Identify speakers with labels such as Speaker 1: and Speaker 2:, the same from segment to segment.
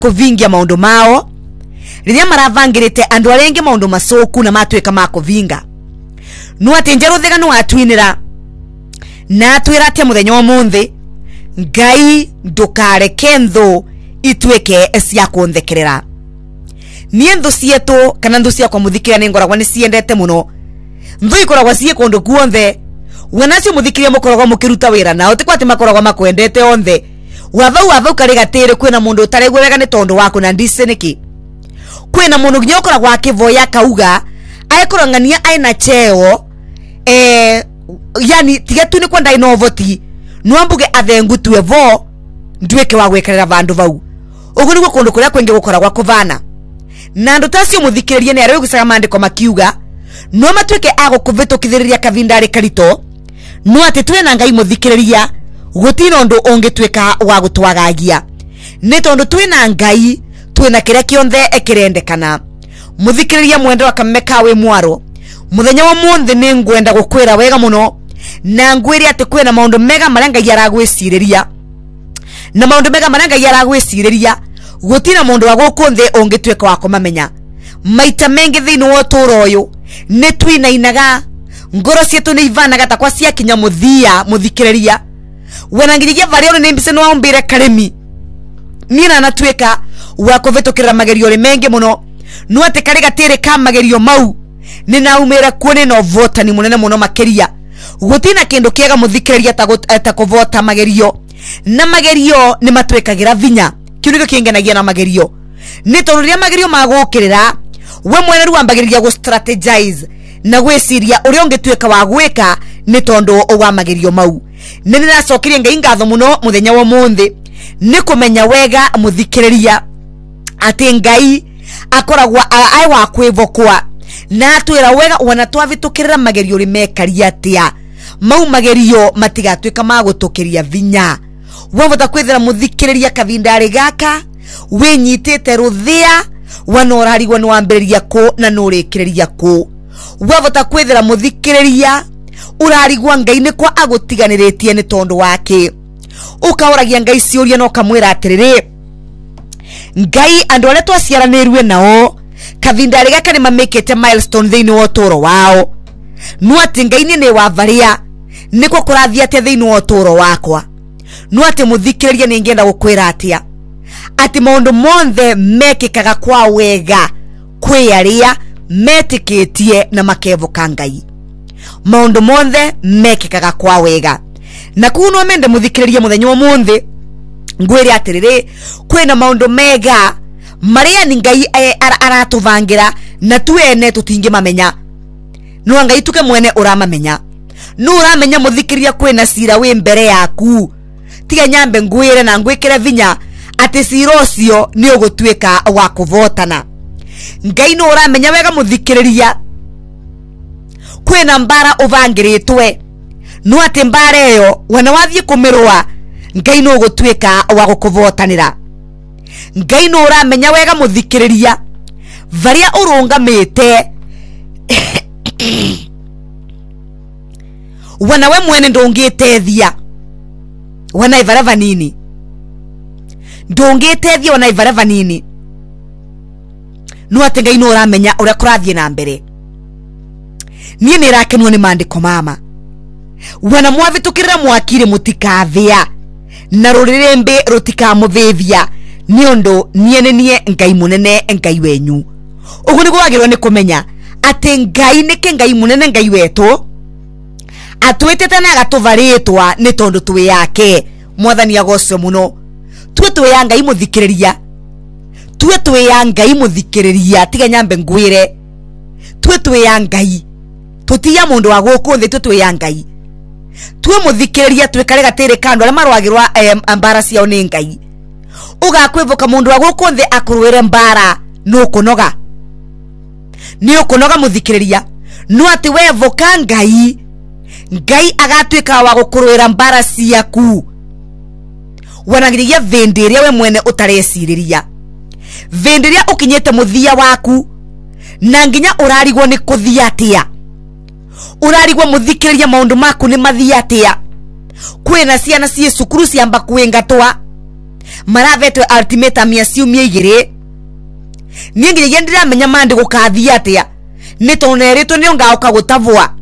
Speaker 1: kuvingia maundu mao riria maravangirite andu arenge maundu macoku na matweka makuvinga no atenjero thega no atwinira na atwira ate muthenya wa munthi Ngai ndukareke nthu itweke cia kunthekerera nie nthu cietu kana nthu cia kwa muthikira ni ngoragwa ni ciendete muno nthu ikoragwa cie kundu kuonthe wanacio muthikiria mukoragwa mukiruta wira nao tikwa ati makoragwa makwendete onthe wathau kari gatire kwina mundu utaregwe wega ni tondu wako na ndise niki kwina mundu ginya ukoragwa akivoya kauga aikorangania aina cheo yani tiga tu ni kwenda inovoti nuambuge athengu tuevo ndweke wa gwekerera vandu vau ugu niguo kundu kuria kwingi gukoragwa kuvana na andu tacio muthikiririe ni arewe gucaga mandiko makiuga no matweke agukuvitukithiriria kavindari karito no ati twina Ngai muthikiriria gutino ndu ungitweka wa gutwagagia ni tondu twina Ngai twina kiria kionthe ekirendekana muthikiriria mwendo akameka we mwaro muthenya wa munthi ni ngwenda gukwira wega muno na ngwiri ati kwina maundu mega maria Ngai aragwiciriria na maundu mega maria Ngai aragwiciriria gutina mundu wa gukunthi ungitweka wa kumamenya maita mengi thini wa turo uyu ni twinainaga ngoro cietu ni ivanaga takwa cia kinya muthia muthikiriria wenangirigia vario ni mbise no ombire karemi nina natweka wa kuvitukira magerio ri mengi muno no ati kari gatire ka magerio mau ni naumira kuone no vota ni munene muno makiria gutina kindu kiega muthikiriria ta kuvota magerio na magerio ni matwekagira vinya kiuniko kingenagia na magerio ni tondu ria magerio magukirira we mwene ruambagiriria go strategize na gwiciria uri ungitweka wa gwika ni tondu wa magerio mau ni niracokirie Ngai ngatho muno muthenya wa munthi ni kumenya wega muthikiriria ati Ngai akoragwa ai wa kwivokwa na atwira wega wana twavitukirira magerio ri mekaria atia mau magerio matigatweka magutukiria vinya wavota kwithira muthikiriria kavindari gaka winyitite ruthia wanorarigwa ni wambiriria ku na nurikiriria ku wavota kwithira muthikiriria urarigwa Ngai ni kwa agutiganiritie ni tondu wake ukaoragia Ngai ciuria no kamwira atiriri Ngai andu aria twaciaranirwe nao kavindari gaka ni mamekete milestone thini wa turo wao no ati Ngai ni wavaria niko kurathia ate thini wa turo wakwa no ati muthikiriria ni ngenda gukwira atia ati maundu monthe mekikaga kwa wega kwi aria metikitie na makevuka Ngai maundu monthe mekikaga kwa wega na kuno mende muthikiriria muthenya wa munthi ngwire atiriri kwina maundu mega maria ni Ngai aratuvangira na tuene tutingi mamenya no Ngai tuke mwene uramamenya no uramenya muthikiriria kwina cira wi mbere yaku tiga nyambe ngwire na ngwikire vinya ati cira ucio ni ugutweka wa kuvotana Ngai no uramenya wega muthikiriria kwina mbara uvangiritwe no ati mbara iyo wana wathie kumirwa Ngai no ugutweka wa gukuvotanira Ngai no uramenya wega muthikiriria varia urungamite wana we mwene ndungitethia wana ivareva nini ndungitethia wana ivareva nini no ati Ngai no uramenya uria kurathie na mbere nie nirakenwa ni mandiko mama wana mwavitukirira mwakire mutikathia na rurirembe rutikamuthithia niondu nie Ngai munene Ngai wenyu ugu niguo wagirwo ni kumenya ati Ngai nike Ngai munene Ngai wetu atwitete na agatuvaritwa ni tondu twi yake mwathani agocwe muno twi ya Ngai muthikiriria twi ya Ngai muthikiriria tiga nyambe ngwire twi ya Ngai tutia mundu wa guku thi twi ya Ngai twi muthikiriria twikare gatire kandu aria marwagirwa mbara ciao ni Ngai ugakwivuka mundu wa guku thi akurwire mbara no kunoga ni ukunoga muthikiriria no ati wevuka Ngai agatwika wa gukurwira mbara ciaku wanagirigia vendiria we mwene utareciiriria vendiria ukinyete muthia waku na nginya urarigwo ni kuthia atia urarigwo muthikiriria maundu maku ni mathia atia kwina ciana cie cukuru ciamba kwingatwa maravetwe ultimatum ya ciumia 2 nie nginya ndiramenya mandi gukathia atia ni toneretwo ni ngauka gutavwa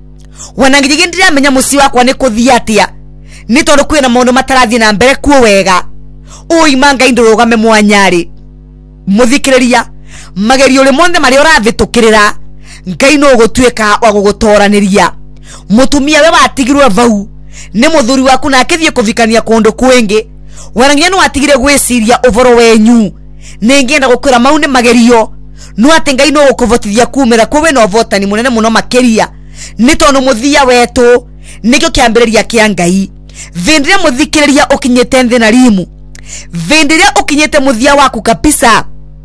Speaker 1: wana nginya ndiramenya muci wakwa ni kuthia atia ni tondu kwina maundu matarathie na mbere kuo wega uima Ngai ndurugame mwanyari muthikiriria magerio le monde mari uravitukirira Ngai no gutweka wa gugutoraniria mutumia we watigirwe vau ni muthuri waku na akithie kuvikania kundu kwingi wana nginya no watigire gwiciria uvoro wenyu ningienda gukwira mau ni magerio no ati Ngai no gukuvotithia kumira kuwe no votani munene muno makiria ni tondu muthia wetu nikyo kiambiriria kia Ngai vindire muthikiriria ukinyete nthina rimu vindire ukinyete muthia waku kabisa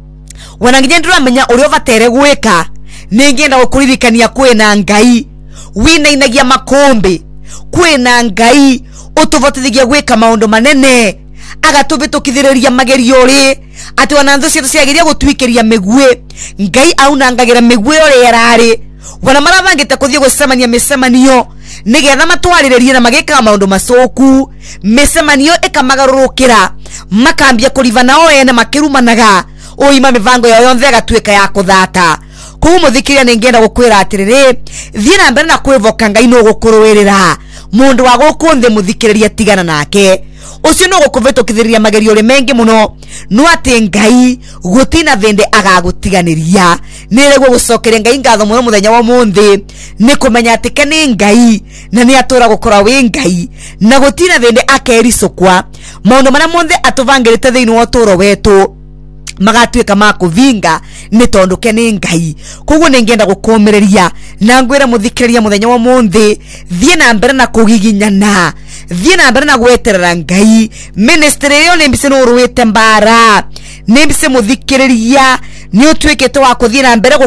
Speaker 1: wana nginya ndiramenya urio vatere gwika ningienda gukuririkania kwina Ngai wina inagia makombe kwina Ngai utuvotithigia gwika maundu manene agatuvitukithiriria magerio ri ati wana nthu cietu ciagiria gutwikiria migwe Ngai aunangagira migwe uri yarari wana maravangite kuthie gucemania micemanio nigetha matwariririe na magika maundu macoku micemanio ikamagarurukira makambia kurivana o ene makirumanaga uima mivango ya yonthe agatwika ya kuthata kumu muthikiria ningienda gukwira atiriri thie na mbere na kwivoka Ngai no gukuruirira mundu wa gukunthi muthikiriria tigana nake ucio no gukuvitukithiriria magerio ri mengi muno no ati Ngai gutina vende agagutiganiria niregwo gucokeria Ngai ngatho muno muthenya wa munthi ni kumenya ati ke ni Ngai na ni atura gukora wi Ngai na gutina vende akericukwa maundu maria munthe atuvangirite thiini wa uturo wetu magatwika makuvinga ni tondu ke ni Ngai koguo ningienda gukumiriria na ngwira muthikiriria muthenya wa munthi thie na mbere na kugiginyana thie na mbere na gweterera Ngai ministry yo ni mbise no ruwite mbara ni mbise muthikiriria ni utwikete wa kuthie na mbere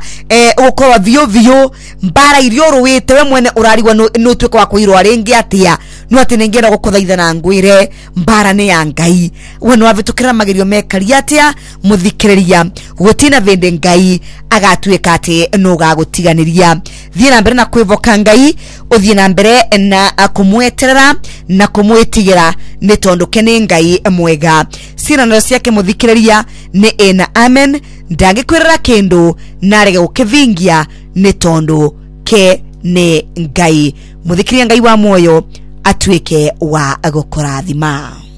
Speaker 1: gukorwa vio mbara irio ruwite we mwene urarigwa no twika wa kuirwa ringi atia no ati ningienda gukuthaitha na ngwire mbara ni ya Ngai wenu wavitukira magerio mekaria atia muthikiriria gutina vende Ngai agatwika ati no gagutiganiria thie na mbere na kwivoka Ngai uthie na mbere na kumweterera na kumwitigira ni tondu ke ni Ngai mwega ciraniro ciake muthikiriria ni ena amen ndangikwirira kindu narege gukivingia ni tondu ke ni Ngai muthikiriria Ngai wa moyo atwike wa gukurathima.